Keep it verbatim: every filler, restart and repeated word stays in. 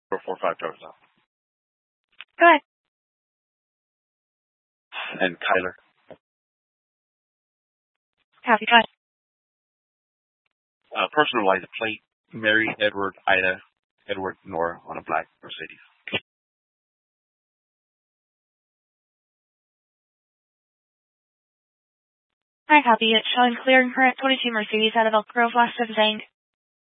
four four five Toronto. Go ahead. And Kyler. Copy, go ahead. Uh, personal license plate, Mary Edward Ida Edward Nora on a black Mercedes. I copy it. Showing clear and current twenty-two Mercedes out of Elk Grove, West of Zang.